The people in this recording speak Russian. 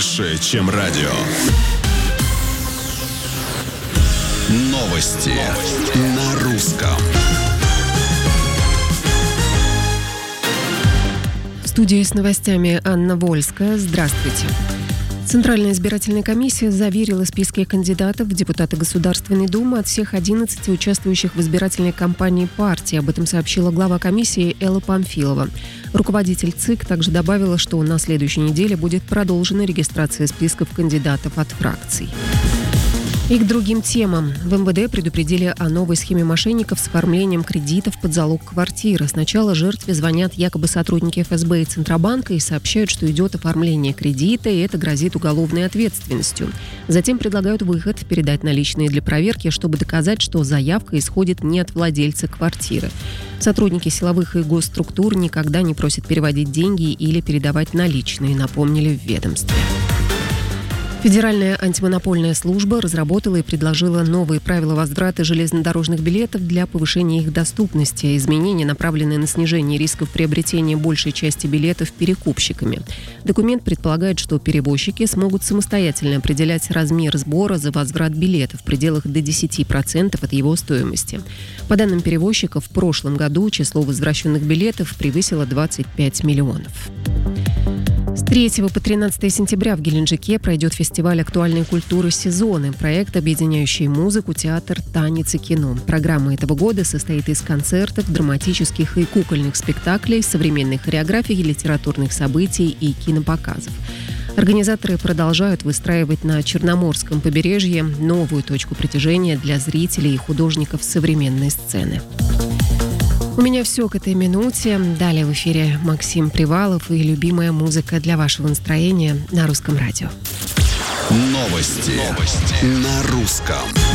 Больше, чем радио. Новости на русском. В студии с новостями Анна Вольская. Здравствуйте. Центральная избирательная комиссия заверила списки кандидатов в депутаты Государственной Думы от всех 11 участвующих в избирательной кампании партий. Об этом сообщила глава комиссии Элла Памфилова. Руководитель ЦИК также добавила, что на следующей неделе будет продолжена регистрация списков кандидатов от фракций. И к другим темам. В МВД предупредили о новой схеме мошенников с оформлением кредитов под залог квартиры. Сначала жертве звонят якобы сотрудники ФСБ и Центробанка и сообщают, что идет оформление кредита, и это грозит уголовной ответственностью. Затем предлагают выход – передать наличные для проверки, чтобы доказать, что заявка исходит не от владельца квартиры. Сотрудники силовых и госструктур никогда не просят переводить деньги или передавать наличные, напомнили в ведомстве. Федеральная антимонопольная служба разработала и предложила новые правила возврата железнодорожных билетов для повышения их доступности. Изменения направлены на снижение рисков приобретения большей части билетов перекупщиками. Документ предполагает, что перевозчики смогут самостоятельно определять размер сбора за возврат билета в пределах до 10% от его стоимости. По данным перевозчиков, в прошлом году число возвращенных билетов превысило 25 миллионов. С 3 по 13 сентября в Геленджике пройдет фестиваль актуальной культуры «Сезоны». Проект, объединяющий музыку, театр, танец и кино. Программа этого года состоит из концертов, драматических и кукольных спектаклей, современной хореографии, литературных событий и кинопоказов. Организаторы продолжают выстраивать на Черноморском побережье новую точку притяжения для зрителей и художников современной сцены. У меня все к этой минуте. Далее в эфире Максим Привалов и любимая музыка для вашего настроения на Русском радио. Новости на русском.